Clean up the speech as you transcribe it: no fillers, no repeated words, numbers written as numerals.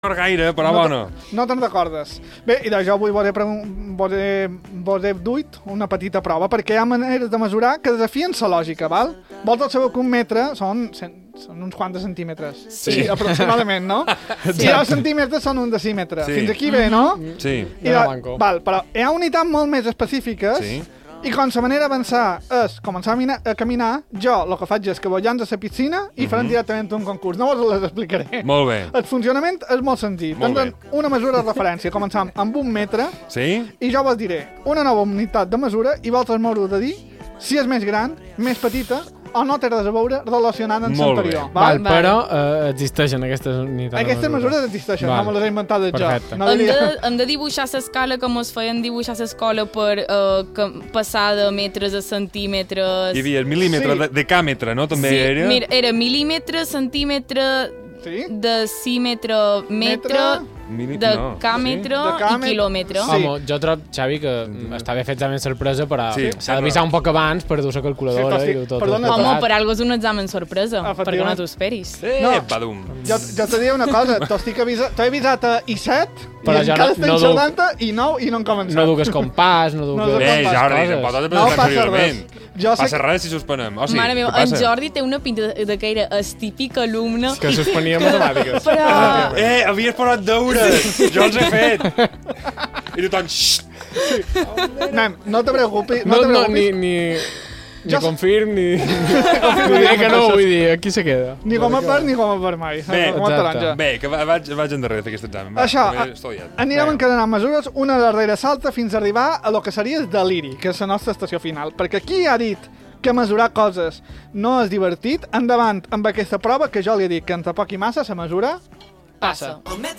No gaire, però bona. No te'n recordes. Bé, i jo avui vos he duit una petita prova, perquè hi ha maneres de mesurar que desafien la lògica, val? Vosaltres sabeu que un metre són uns quants centímetres. Sí. Aproximadament, no? Sí. I 10 centímetres són un decímetre. Sí. Fins aquí bé, no? Sí. Val, però hi ha unitats molt més específiques. Sí. I com la manera d'avançar és començar a caminar, jo el que faig és que vull a la piscina i farem directament un concurs. No vos les explicaré. Molt bé. El funcionament és molt senzill. Molt bé. Una mesura de referència. Començam amb un metre Sí? i jo vos diré una nova unitat de mesura i vosaltres m'haureu de dir si és més gran, més petita o no té res a veure relacionant amb Molt l'anterior. bé. Val, però existeixen aquestes unitats. Aquestes mesures existeixen, Val. no me les he inventat jo. Perfecte. No diria... Hem de dibuixar l'escala com es feien dibuixar l'escola per passar de metres a centímetres. Hi havia el mil·límetre Sí. de decàmetre, no? També Sí, era? mira, era mil·límetre, centímetre, Sí? decímetre, metre, decàmetre Sí. i quilòmetre. Sí. Home, jo trobo, Xavi, que està bé fet també sorpresa, però Sí. s'ha d'avisar un poc abans per dur la calculadora Sí, i dur tot. perdona, Home, per algo és un examen sorpresa, perquè no Efectivament. t'ho esperis. No. Badum. Jo te diré una cosa, t'he avisat a I7 Però i jo encara no estem duc- xerrant i 9 i no hem començat. No dugues compàs, no No dugues... duc- Bé, compàs, Jordi, coses. tampoc t'has de No presentar passa seriosament. res. Jo sé Passa que- res si suspenem. O sí, Mare meva, què en passa? Jordi té una pinta de que era el típic alumne. Que suspenia matemàtiques. Però... Havies posat deures! Jo els he fet! I tothom... Xxt! Nen, no te preocupis. No, te no, preocupis. ni Jo sé- confirm, ni diré que no, vull dir, aquí se queda. Ni goma per ni goma per mai. Bé, Com a exacte. taronja. Bé, que vaig endarrere de fer aquest examen. Va, Això, que m'he estudiat. anirem Vinga. encadenant mesures una darrere l'altra fins a arribar a lo que seria el deliri, que és la nostra estació final. Perquè qui ha dit que mesurar coses no és divertit, endavant amb aquesta prova que jo li he dit que entre poc i massa la mesura passa. Passa.